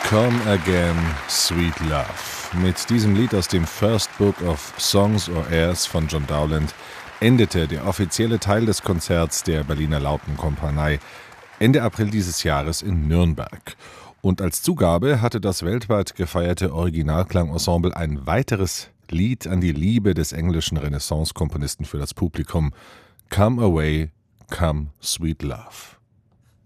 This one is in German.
Come Again, Sweet Love. Mit diesem Lied aus dem First Book of Songs or Airs von John Dowland endete der offizielle Teil des Konzerts der Berliner Lautenkompanie Ende April dieses Jahres in Nürnberg. Und als Zugabe hatte das weltweit gefeierte Originalklangensemble ein weiteres Lied an die Liebe des englischen Renaissance-Komponisten für das Publikum: Come Away, Come Sweet Love.